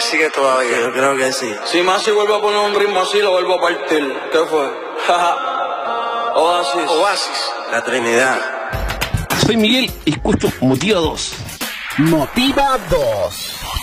sigue todavía. Yo creo que sí. Si Masi vuelve a poner un ritmo así, lo vuelvo a partir. ¿Qué fue? Oasis. Oasis. La Trinidad. Soy Miguel y escucho Motiva 2. Motiva 2.